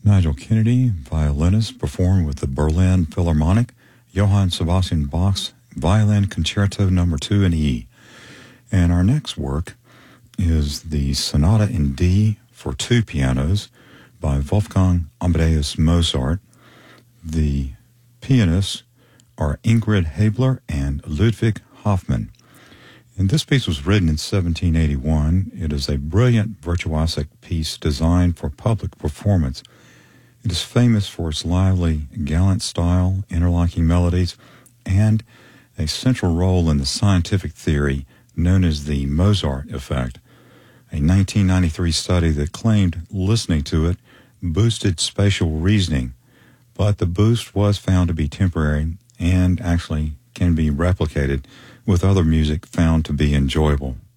Nigel Kennedy, violinist, performed with the Berlin Philharmonic, Johann Sebastian Bach's Violin Concerto No. 2 in E. And our next work is the Sonata in D for two pianos by Wolfgang Amadeus Mozart. The pianists are Ingrid Habler and Ludwig Hoffmann. And this piece was written in 1781. It is a brilliant virtuosic piece designed for public performance. It is famous for its lively, gallant style, interlocking melodies, and a central role in the scientific theory known as the Mozart effect, a 1993 study that claimed listening to it boosted spatial reasoning, but the boost was found to be temporary and actually can be replicated with other music found to be enjoyable.